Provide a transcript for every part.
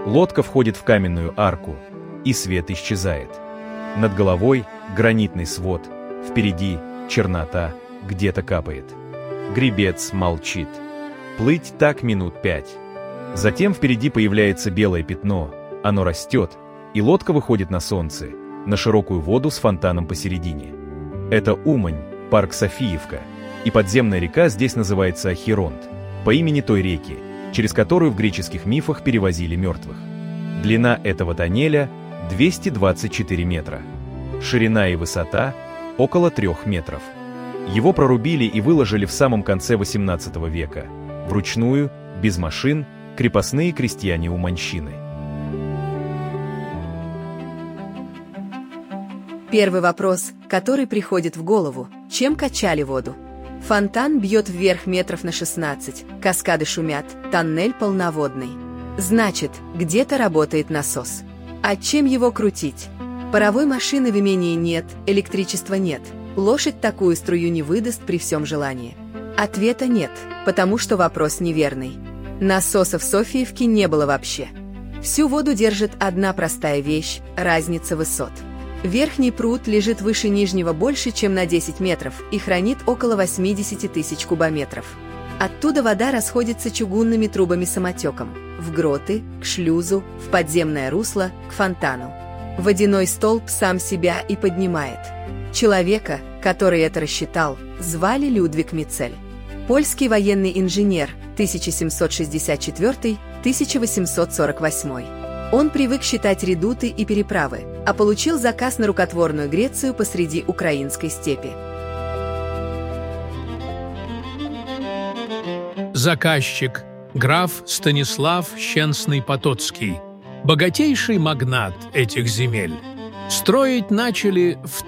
Лодка входит в каменную арку, и свет исчезает. Над головой гранитный свод, впереди чернота, где-то капает. Гребец молчит. Плыть так минут 5. Затем впереди появляется белое пятно, оно растет, и лодка выходит на солнце, на широкую воду с фонтаном посередине. Это Умань, парк Софиевка, и подземная река здесь называется Ахиронт, по имени той реки, через которую в греческих мифах перевозили мертвых. Длина этого тоннеля 224 метра, ширина и высота около 3 метров. Его прорубили и выложили в самом конце XVIII века, вручную, без машин, крепостные крестьяне-уманщины. Первый вопрос, который приходит в голову: чем качали воду? Фонтан бьет вверх метров на 16, каскады шумят, тоннель полноводный. Значит, где-то работает насос. А чем его крутить? Паровой машины в имении нет, электричества нет. Лошадь такую струю не выдаст при всем желании. Ответа нет, потому что вопрос неверный. Насоса в Софиевке не было вообще. Всю воду держит одна простая вещь – разница высот. Верхний пруд лежит выше нижнего больше, чем на 10 метров и хранит около 80 тысяч кубометров. Оттуда вода расходится чугунными трубами-самотеком в гроты, к шлюзу, в подземное русло, к фонтану. Водяной столб сам себя и поднимает. Человека, который это рассчитал, звали Людвиг Мицель. Польский военный инженер 1764-1848. Он привык считать редуты и переправы, а получил заказ на рукотворную Грецию посреди украинской степи. Заказчик – граф Станислав Щенсный-Потоцкий, богатейший магнат этих земель. Строить начали в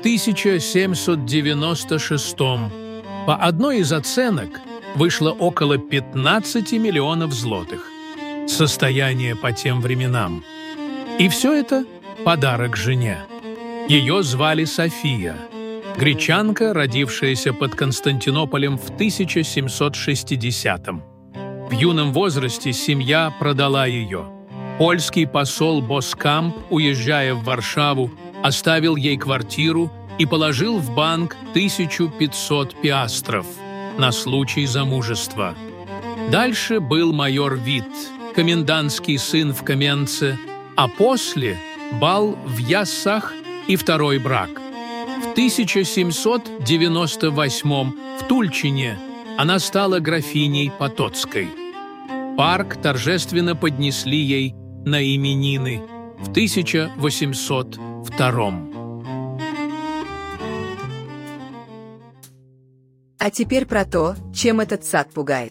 1796-м. По одной из оценок вышло около 15 миллионов злотых. Состояние по тем временам. И все это – подарок жене. Ее звали София, гречанка, родившаяся под Константинополем в 1760-м. В юном возрасте семья продала ее. Польский посол Боскамп, уезжая в Варшаву, оставил ей квартиру и положил в банк 1500 пиастров на случай замужества. Дальше был майор Вит, комендантский сын в Каменце, а после – бал в Яссах и второй брак. В 1798 в Тульчине она стала графиней Потоцкой. Парк торжественно поднесли ей на именины в 1802. А теперь про то, чем этот сад пугает.